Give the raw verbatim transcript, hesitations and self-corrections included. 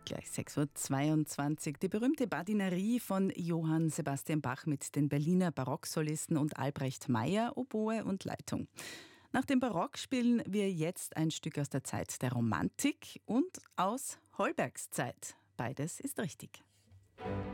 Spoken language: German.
Gleich sechs Uhr zweiundzwanzig. Die berühmte Badinerie von Johann Sebastian Bach mit den Berliner Barocksolisten und Albrecht Meyer, Oboe und Leitung. Nach dem Barock spielen wir jetzt ein Stück aus der Zeit der Romantik und aus Holbergs Zeit. Beides ist richtig.